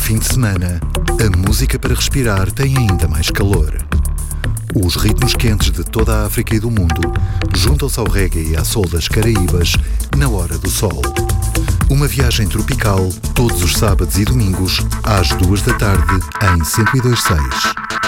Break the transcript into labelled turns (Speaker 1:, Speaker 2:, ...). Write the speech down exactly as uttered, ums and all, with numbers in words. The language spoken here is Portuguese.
Speaker 1: fim de semana, a música para respirar tem ainda mais calor. Os ritmos quentes de toda a África e do mundo juntam-se ao reggae e à soul das Caraíbas na hora do sol. Uma viagem tropical todos os sábados e domingos às duas da tarde em cento e dois ponto seis.